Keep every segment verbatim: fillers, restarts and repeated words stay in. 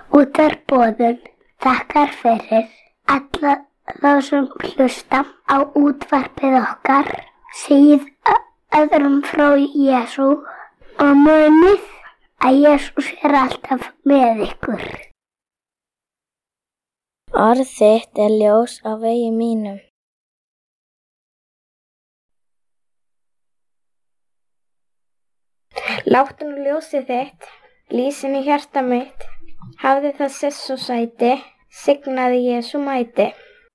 Útvarpsboðun þakkar fyrir alla þá sem hlusta á útvarpið okkar, segið öðrum frá Jesú og munið að Jesús er alltaf með ykkur. Orð þitt er ljós á vegi mínum. Láttu nú ljósið þitt, lýsin í hjarta mitt, hafði það sess og sæti, signaði Jesú mæti.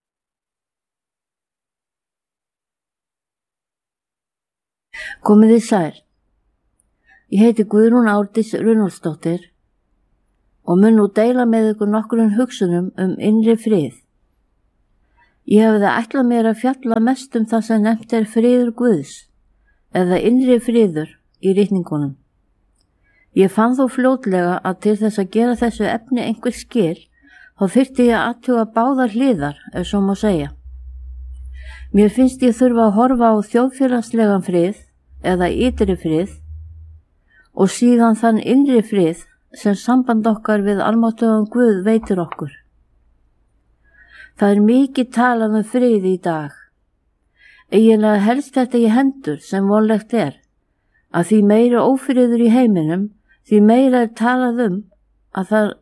Komið þið sæl. Ég heiti Guðrún Árdís Runólfsdóttir og mun nú deila með ykkur nokkrum hugsunum um innri frið. Ég hefði ætlað mér að fjalla mest um það sem nefnt er friður Guðs eða innri friður í ritningunum. Ég fann þó fljótlega að til þess að gera þessu efni einhver skil þá þyrfti ég að athuga báðar hliðar, ef svo má segja. Mér finnst ég þurfa að horfa á þjóðfélagslegan frið eða ytri frið og síðan þann innri frið sem samband okkar við almáttugan Guð veitir okkur. Það er mikið talað um frið í dag. Eiginlega helst þetta í hendur sem vonlegt er, að því meira ófriður í heiminum, því meira er talað um að það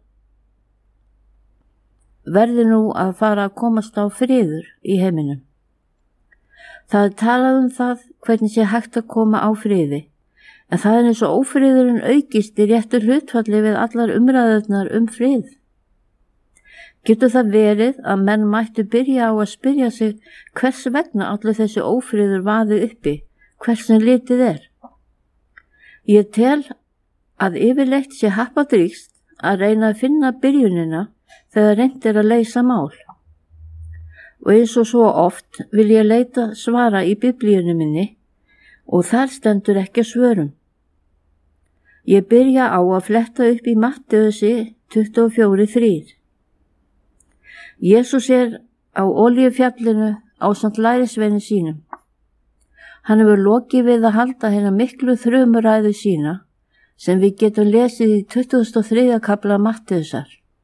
verði nú að fara að komast á friður í heiminum. Það er talað um það hvernig sé hægt að koma á friði, en það er eins og ófriðurinn aukist í réttu hlutfalli við allar umræðurnar um frið. Getur það verið að menn mættu byrja á að spyrja sig hvers vegna allir þessi ófriður vaði uppi, hversin litið er? Ég tel að yfirleitt sé happadrýgst að reyna að finna byrjunina þegar reynt er að leysa mál. Og eins og svo oft vil ég leita svara í biblíunni minni og þar stendur ekki svörum. Ég byrja á að fletta upp í Mattheusi tuttugu og fjögur þrjú. Jesús er á Olíufjallinu ásamt lærisveinum sínum. Hann hefur lokið við að halda hérna miklu þrumuræðu sína sem við getum lesið í tuttugasta og þriðja kafla Mattheusar.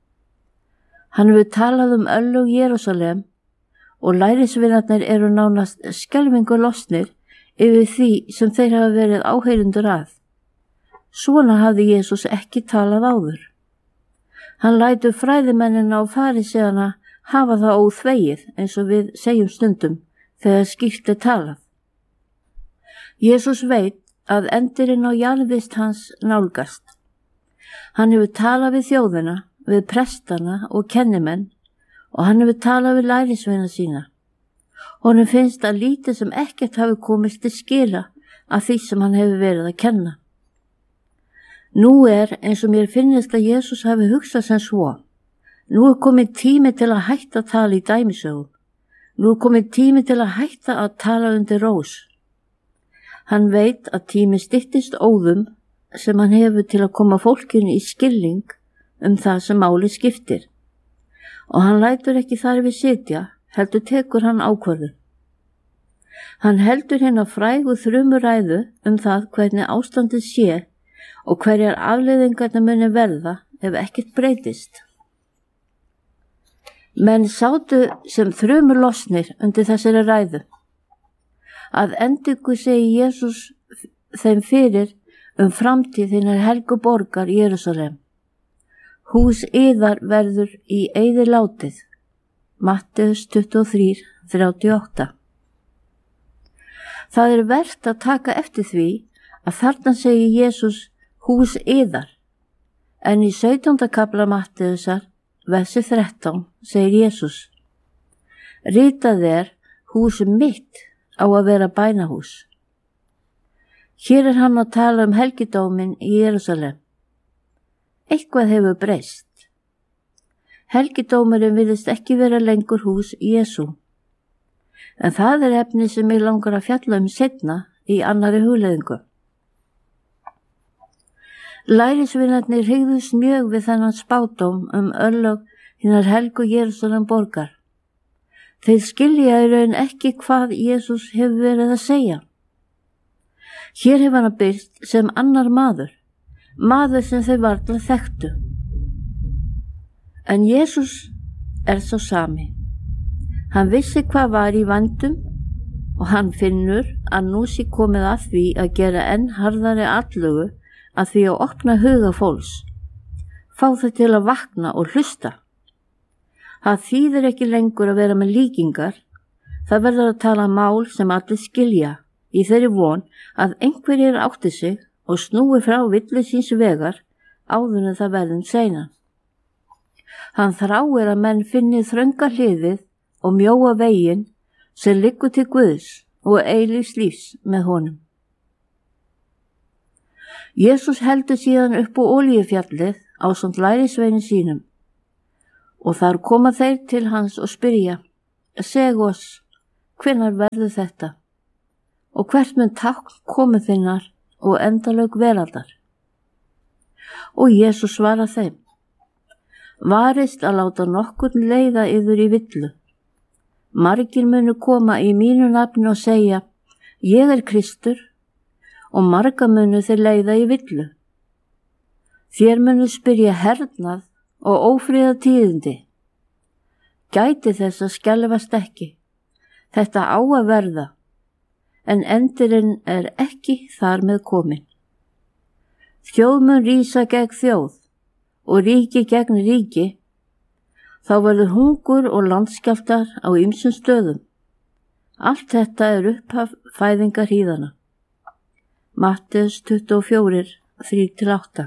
Hann hefur talað um örlög Jerúsalem og lærisveinarnir eru nánast skelfingu lostnir yfir því sem þeir hafa verið áheyrendur að. Svona hafði Jesús ekki talað áður. Hann lætur fræðimennina og faríseana hafa það óþvegið eins og við segjum stundum þegar skýrt er talað. Jesús veit að endirinn á jarðvist hans nálgast. Hann hefur talað við þjóðina, við prestana og kennimenn og hann hefur talað við lærisveina sína. Honum finnst að lítið sem ekkert hafi komist til skila af því sem hann hefur verið að kenna. Nú er eins og mér finnist að Jesús hafi hugsað sem svo. Nú er komið tími til að hætta að tala í dæmisögum. Nú er komið tími til að hætta að tala undir rós. Hann veit að tími styttist óðum sem hann hefur til að koma fólkinu í skilning um það sem máli skiptir. Og hann lætur ekki þar við sitja, heldur tekur hann ákvörðun. Hann heldur hérna frægu þrumuræðu um það hvernig ástandið sé og hverjar afleiðingarnar muni verða ef ekkert breytist. Menn sátu sem þrumur losnir undir þessari ræðu. Að endingu segi Jesús þeim fyrir um framtíð hinnar helgu borgar Jerúsalem. Hús yðar verður í eyði látið. Matteus tuttugu og þrjú þrjátíu og átta. Það er vert að taka eftir því að þarna segi Jesús hús yðar, en í sautjánda kafla Matteusar, versi þrettán, segir Jesús: Ritað er hús mitt á að vera bænahús. Hér er hann að tala um helgidóminn í Jerúsalem. Eitthvað hefur breyst. Helgidómurinn virðist ekki vera lengur hús Jesú. En það er efni sem ég langar að fjalla um seinna í annarri hugleiðingu. Lærisveinarnir hryggðust mjög við þennan spádóm um örlög hinnar helgu Jerúsalem borgar. Þeir skilja í raun ekki hvað Jesús hefur verið að segja. Hér hefur hann byrst sem annar maður, maður sem þau varla þekktu. En Jesús er sá sami. Hann vissi hvað var í vandum og hann finnur að nú sé komið að því að gera enn harðari atlögu að því að opna huga fólks, fá þau til að vakna og hlusta. Það þýðir ekki lengur að vera með líkingar, það verður að tala mál sem allir skilja í þeirri von að einhverjir átti sig og snúi frá villu síns vegar áður en það verðum seinan. Hann þráir að menn finni þrönga hliðið og mjóa veginn sem liggur til Guðs og eilífs lífs með honum. Jesús heldur síðan upp á Olíufjallið ásamt lærisveinum sínum og þar koma þeir til hans og spyrja, seg oss, hvenær verður þetta og hvert mun tákn komu þinnar og endalög veraldar? Og Jesús svarar þeim, varist að láta nokkurn leiða yður í villu. Margir munu koma í mínu nafni og segja, ég er Kristur, og marga munu þeir leiða í villu. Þér munu spyrja hernað og ófríða tíðindi. Gæti þess að skelfast ekki. Þetta á að verða, en endurinn er ekki þar með komin. Þjóð mun rísa gegn þjóð og ríki gegn ríki. Þá verður hungur og landskjálftar á ýmsum stöðum. Allt þetta er upphaf fæðingar hríðana. Matteus tuttugu og fjögur, þrjú til átta.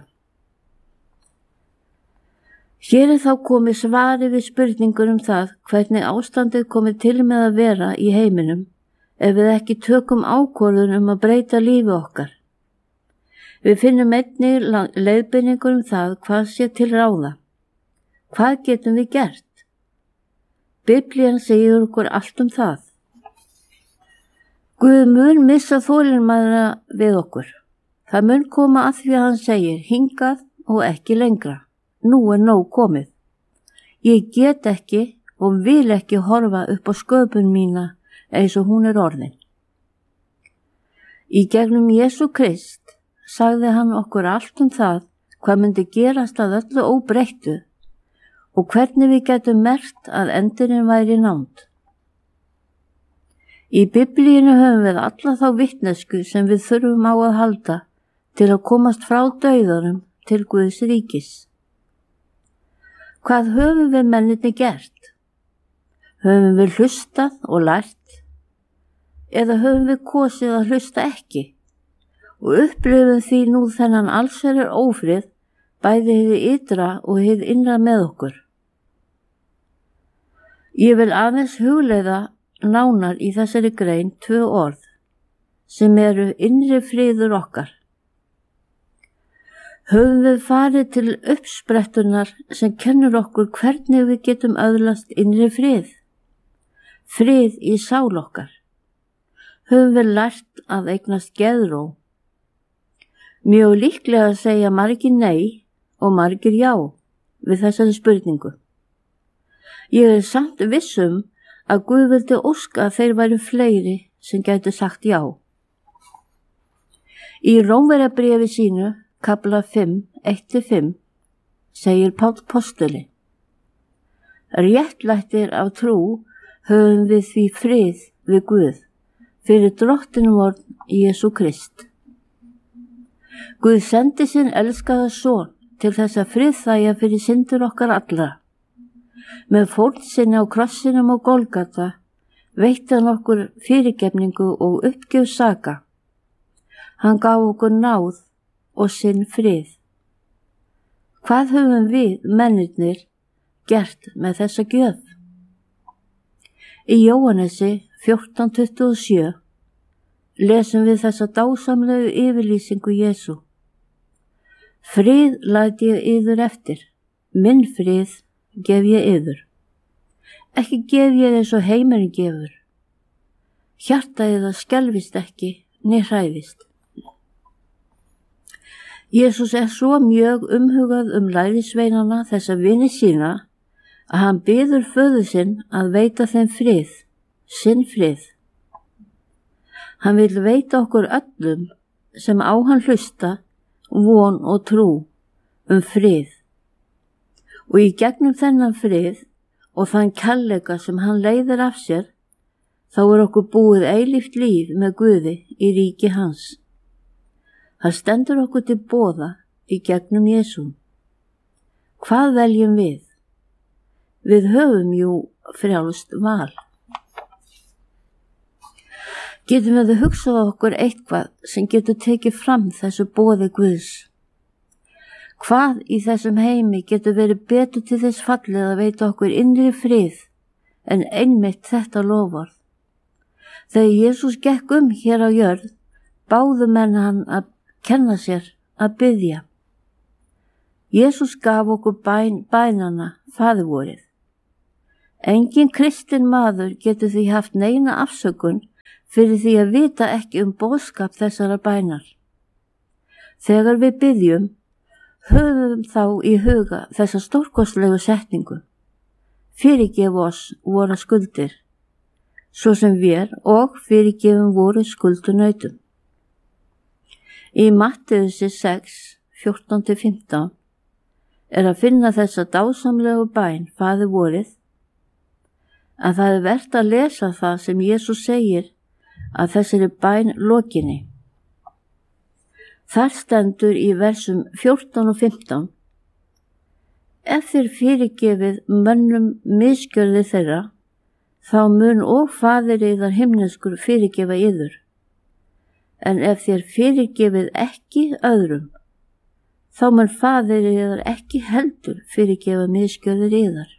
Hér er þá komið svari við spurningur um það hvernig ástandið komið til með að vera í heiminum ef við ekki tökum ákvörðun um að breyta lífi okkar. Við finnum einnig leiðbeiningur um það hvað sé til ráða. Hvað getum við gert? Biblían segir okkur allt um það. Guð mun missa þolinmæðina við okkur. Það mun koma að því að hann segir hingað og ekki lengra. Nú er nóg komið. Ég get ekki og vil ekki horfa upp á sköpun mína eins og hún er orðin. Í gegnum Jesú Krist sagði hann okkur allt um það hvað myndi gerast að öllu óbreyttu og hvernig við getum merkt að endurinn væri nánd. Í Biblíinu höfum við alla þá vitnesku sem við þurfum á að halda til að komast frá dauðanum til Guðs ríkis. Hvað höfum við mennirni gert? Höfum við hlustað og lært? Eða höfum við kosið að hlusta ekki? Og upplifum því nú þennan allsherjar ófrið, bæði hið ytra og hið innra með okkur. Ég vil aðeins hugleiða nánar í þessari grein tvö orð sem eru innri friður okkar. Höfum við farið til uppsprettunar sem kennur okkur hvernig við getum öðlast innri frið, frið í sál okkar. Höfum við lært að eignast geðró. Mjög líklega segja margir nei og margir já við þessari spurningu. Ég er samt vissum að Guð vildi óska að þeir væru fleiri sem gætu sagt já. Í Rómverjabréfi sínu, kafla fimm, eitt til fimm, segir Páll postuli: Réttlættir af trú höfum við því frið við Guð fyrir drottinum vor Jesú Krist. Guð sendi sinn elskaða son til þess að friðþægja fyrir syndir okkar allra. Með fórn sinni á krossinum og Golgata veitti hann okkur fyrirgefningu og uppgjöf saka. Hann gaf okkur náð og sinn frið. Hvað höfum við, mennirnir, gert með þessa gjöf? Í Jóhannesi fjórtán tuttugu og sjö lesum við þessa dásamlegu yfirlýsingu Jesú. Frið læt ég yður eftir, minn frið gef ég yður. Ekki gef ég eins og heimurinn gefur. Hjartað það skelfist ekki, né hræðist. Jesús er svo mjög umhugað um lærisveinana þessa vini sína að hann biður föður sinn að veita þeim frið, sinn frið. Hann vil veita okkur öllum sem á hann hlusta von og trú um frið. Og í gegnum þennan frið og þann kærleika sem hann leiðir af sér, þá er okkur búið eilíft líf með Guði í ríki hans. Það stendur okkur til boða í gegnum Jesú. Hvað veljum við? Við höfum jú frjálst val. Getum við að hugsað okkur eitthvað sem getur tekið fram þessu boði Guðs? Hvað í þessum heimi getur verið betur til þess fallið að veita okkur innri frið en einmitt þetta loforð? Þegar Jesús gekk um hér á jörð, báðu menn hann að kenna sér að biðja. Jesús gaf okkur bæn, bænana faðirvorið. Engin kristinn maður getur því haft neina afsökun fyrir því að vita ekki um boðskap þessara bænar. Þegar við biðjum, höfum þá í huga þessa stórkostlegu setningu. Fyrirgef oss voru skuldir, svo sem við og fyrirgefum voru skuldunautum. Í Mattheussi sex, fjórtán til fimmtán er að finna þessa dásamlegu bæn faðir vorið, að það er vert að lesa það sem Jesús segir að þessari bæn lokinni. Þar stendur í versum fjórtán og fimmtán: Ef þér fyrirgefið mönnum misgjörði þeirra, þá mun og faðir yðar himneskur fyrirgefa yður. En ef þér fyrirgefið ekki öðrum, þá mun faðir yðar ekki heldur fyrirgefa misgjörðir yðar.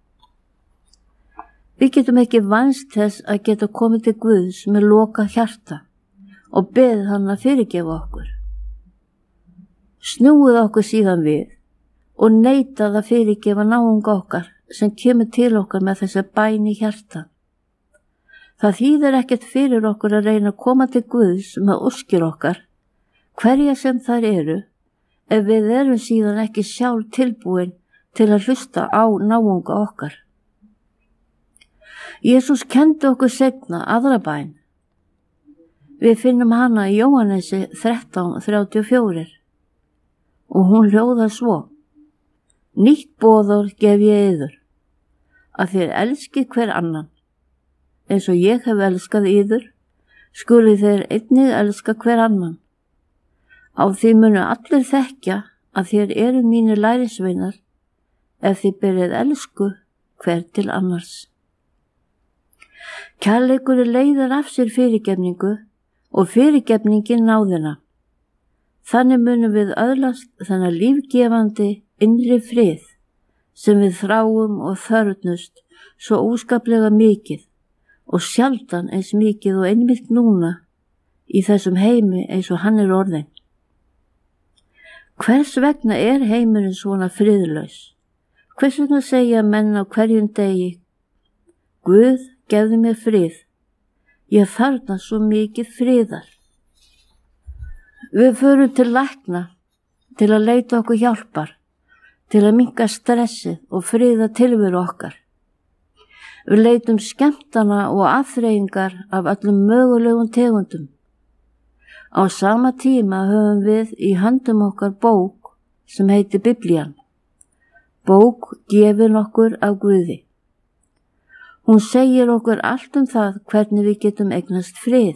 Við getum ekki vænst þess að geta komið til Guðs með lokað hjarta og beðið hann að fyrirgefa okkur. Snúið okkur síðan við og neitað að fyrirgefa náunga okkar sem kemur til okkar með þessa bæn í hjarta. Það þýðir ekkert fyrir okkur að reyna að koma til Guðs með óskir okkar, hverja sem þær eru, ef við erum síðan ekki sjálf tilbúin til að hlusta á náunga okkar. Jesús kenndi okkur seinna aðra bæn. Við finnum hana í Jóhannesi þrettán þrjátíu og fjögur og hún hljóðar svo: Nýtt boðorð gef ég yður, að þér elskið hver annan. Eins og ég hef elskað yður, skuli þeir einnig elska hver annan. Á því munu allir þekkja að þér eru mínir lærisveinar, ef þið berið elsku hver til annars. Kærleikur leiðir af sér fyrirgefningu og fyrirgefningin náðina. Þannig munum við öðlast þennan lífgefandi innri frið sem við þráum og þörfnust svo óskaplega mikið og sjaldan eins mikið og einmitt núna í þessum heimi eins og hann er orðinn. Hvers vegna er heimurinn svona friðlaus? Hvers vegna segja menn á hverjum degi: Guð, gefðu mér frið, ég þarna svo mikið friðar. Við förum til lækna til að leita okkur hjálpar, til að minnka stressið og friða tilveru okkar. Við leitum skemmtana og afþreyingar af öllum mögulegum tegundum. Á sama tíma höfum við í höndum okkar bók sem heitir Biblían, bók gefin okkur af Guði. Hún segir okkur allt um það hvernig við getum eignast frið.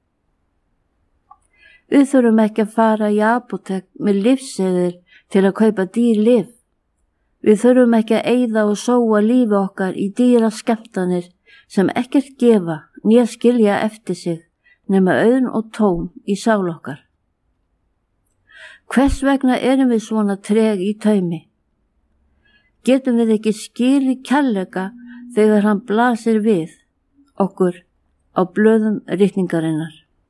Við þurfum ekki að fara í apótek með lyfseðil til að kaupa dýr lyf. Við þurfum ekki að eyða og sóa lífi okkar í dýra skemmtanir sem ekkert gefa né skilja eftir sig nema auðn og tóm í sál okkar. Hvers vegna erum við svona treg í taumi? Getum við ekki skilið kærleika þegar hann blasir við okkur á blöðum ritningarinnar?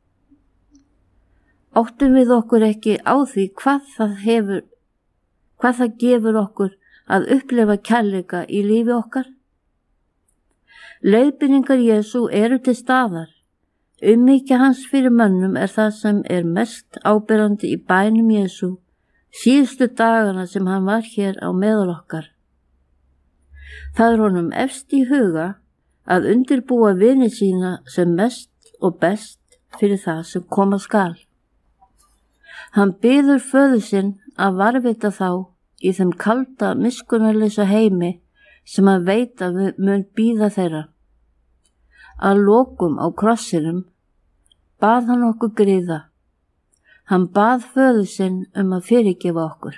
Áttum við okkur ekki á því hvað það hefur, hvað það gefur okkur að upplifa kærleika í lífi okkar? Leiðbeiningar Jesú eru til staðar. Umhyggja hans fyrir mönnum er það sem er mest áberandi í bænum Jesú síðustu dagana sem hann var hér á meðal okkar. Það er honum efst í huga að undirbúa vini sína sem mest og best fyrir það sem koma skal. Hann biður föður sinn að varðveita þá í þeim kalda, miskunnarlausa heimi sem hann veit að mun bíða þeirra. Að lokum á krossinum bað hann okkur gríða. Hann bað föður sinn um að fyrirgefa okkur.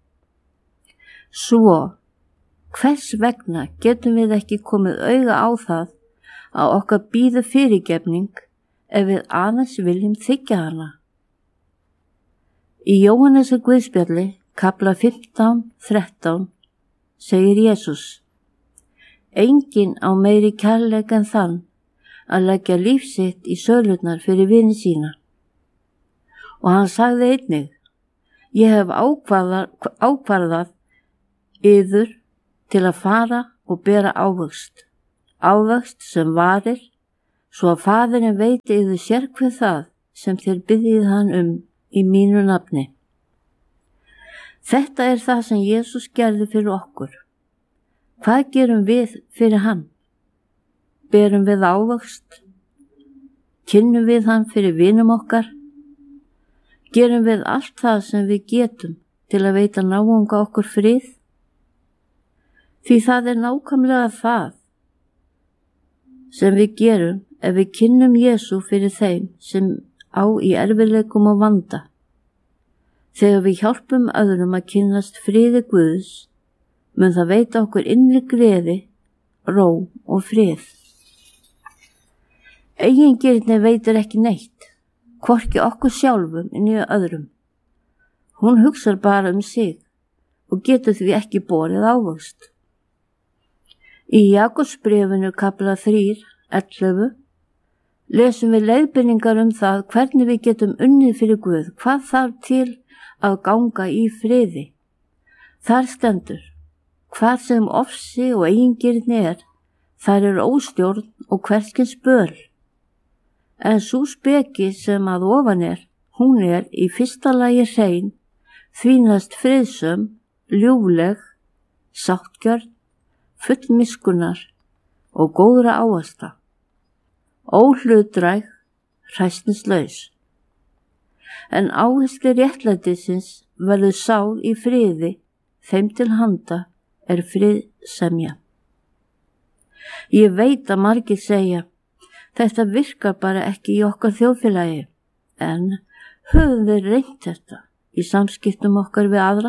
Svo, hvers vegna getum við ekki komið auga á það að okkar bíðu fyrirgefning ef við aðeins viljum þiggja hana? Í Jóhannesar Guðspjalli, kafla fimmtán þrettán, segir Jesús: Enginn á meiri kærleik en þann að leggja líf sitt í sölurnar fyrir vini sína. Og hann sagði einnig: Ég hef ákvarðað, ákvarðað yður til að fara og bera ávöxt, ávöxt sem varir, svo að Faðirinn veiti yður sérhver það sem þér biðjið hann um í mínu nafni. Þetta er það sem Jesús gerði fyrir okkur. Hvað gerum við fyrir hann? Berum við ávöxt? Kynnum við hann fyrir vinum okkar? Gerum við allt það sem við getum til að veita náunga okkur frið? Því það er nákvæmlega það sem við gerum ef við kynnum Jesú fyrir þeim sem á í erfiðleikum og vanda. Þegar við hjálpum öðrum að kynnast friði Guðs, mun það veita okkur innri gleði, ró og frið. Eigingirni veitir ekki neitt, hvorki okkur sjálfum né öðrum. Hún hugsar bara um sig og getur því ekki borið ávöxt. Í Jakobsbréfinu kafla þrjú ellefu lesum við leiðbeiningar um það hvernig við getum unnið fyrir Guð, hvað þarf til að ganga í friði. Þar stendur: Hvað sem ofsi og eigingirni er, þar er óstjórn og hverskins böl. En sú speki sem að ofan er, hún er í fyrsta lagi hrein, þvínast friðsöm, ljúfleg, sáttgjörn, full miskunnar og góðra ávaxta, óhlutdræg, hræsnislaus. En áherslu réttlætisins verður sáð í friði, þeim til handa er friðsemja. Ég veit að margir segja: Þetta virkar bara ekki í okkar þjóðfélagi, en höfum við reynt þetta í samskiptum okkar við aðra?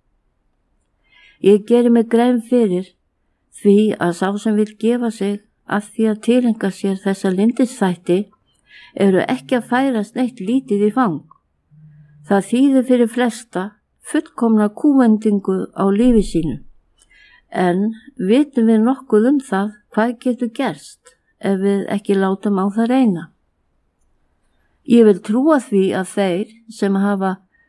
Ég geri mig grein fyrir því að sá sem vil gefa sig að því að tileinka sér þessa lindisþætti eru ekki að færast neitt lítið í fang. Það þýðir fyrir flesta fullkomna kúvendingu á lífi sínu, en vitum við nokkuð um það hvað getur gerst ef við ekki látum á það reyna. Ég vil trúa því að þeir sem hafa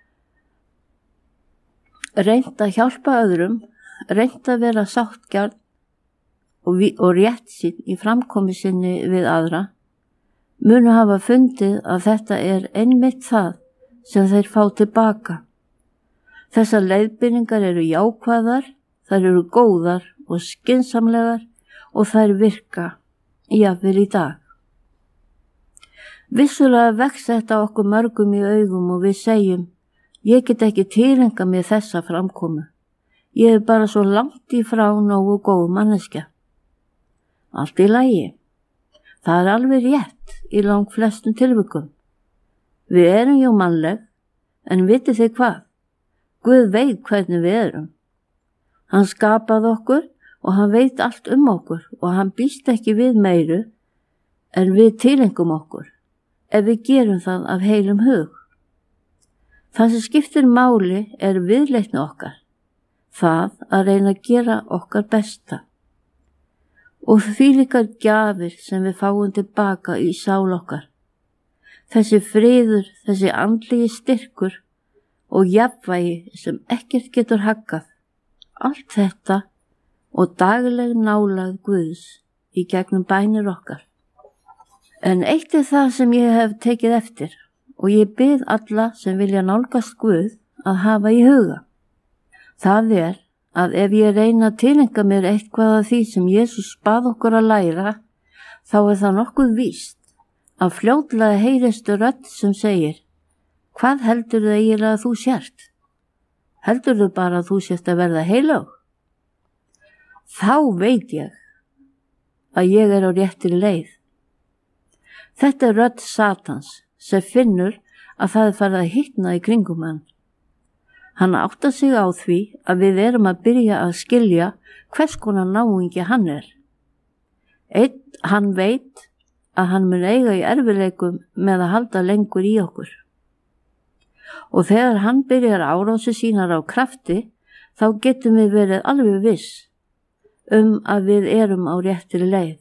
reynt að hjálpa öðrum, reynt að vera sáttgjörn og, og rétt sín í framkomi sinni við aðra, munu hafa fundið að þetta er einmitt það sem þeir fá tilbaka. Þessar leiðbeiningar eru jákvæðar, þær eru góðar og skynsamlegar og þær virka, jafnvel í dag. Vissulega vex þetta okkur mörgum í augum og við segjum: Ég get ekki tileinkað mér þessa framkomu. Ég er bara svo langt í frá nógu góð manneskja. Allt í lagi. Það er alveg rétt í langt flestum tilvikum. Við erum jú mannleg, en vitið þið hvað? Guð veit hvernig við erum. Hann skapaði okkur og hann veit allt um okkur og hann býst ekki við meiru en við tilengum okkur, ef við gerum það af heilum hug. Það sem skiptir máli er viðleitni okkar, það að reyna að gera okkar besta. Og því líkar gjafir sem við fáum tilbaka í sál okkar. Þessi friður, þessi andlegi styrkur og jafnvægi sem ekkert getur haggað. Allt þetta og dagleg nálægð Guðs í gegnum bænir okkar. En eitt er það sem ég hef tekið eftir og ég bið alla sem vilja nálgast Guð að hafa í huga. Það er að ef ég reyna að tileinka mér eitthvað af því sem Jesús bað okkur að læra, þá er það nokkuð víst að fljótlega heyrist rödd sem segir: Hvað heldur það eiginlega að þú sért? Heldurðu bara að þú sést að verða heilög? Þá veit ég að ég er á réttri leið. Þetta er rödd Satans sem finnur að það er farið að hitna í kringum hann. Hann áttar sig á því að við erum að byrja að skilja hvers konar náungi hann er. Einn, hann veit að hann mun eiga í erfiðleikum með að halda lengur í okkur. Og þegar hann byrjar árási sínar á krafti, þá getum við verið alveg viss um að við erum á réttri leið.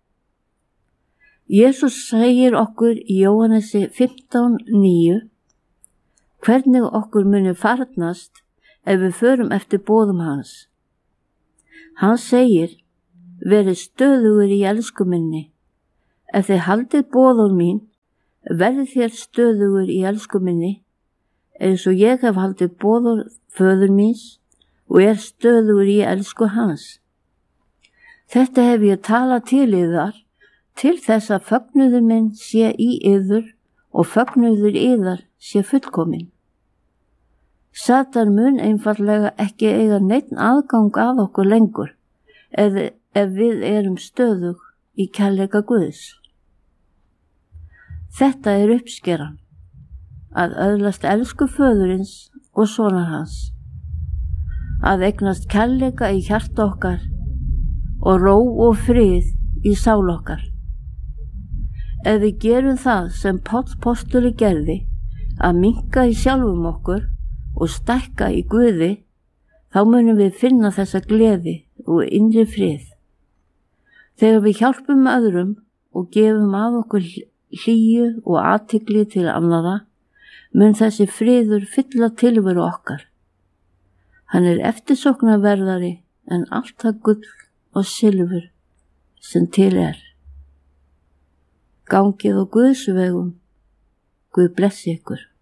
Jesús segir okkur í Jóhannesi fimmtán níu hvernig okkur muni farnast ef við förum eftir boðum hans. Hann segir, verið stöðugur í elsku minni. Ef þið haldið boðum mín, verðið þér stöðugur í elsku minni, eins og ég hef haldið boðum föður míns og er stöðugur í elsku hans. Þetta hef ég talað til yðar, til þess að fögnuður minn sé í yður og fögnuður yðar sé fullkomin. Satan mun einfallega ekki eiga neinn aðgang að okkur lengur, ef, ef við erum stöðug í kærleika Guðs. Þetta er uppskeran, að öðlast elsku föðurins og sonar hans, að eignast kærleika í hjarta okkar og ró og frið í sál okkar. Ef við gerum það sem Páll postuli gerði, að minnka í sjálfum okkur og stækka í Guði, þá munum við finna þessa gleði og innri frið. Þegar við hjálpum öðrum og gefum að okkur hlýju og athygli til annarra, mun þessi friður fylla tilveru okkar. Hann er eftirsóknarverðari en allt það gull og silfur sem til er. Gangið á Guðs vegum. Guð blessi ykkur.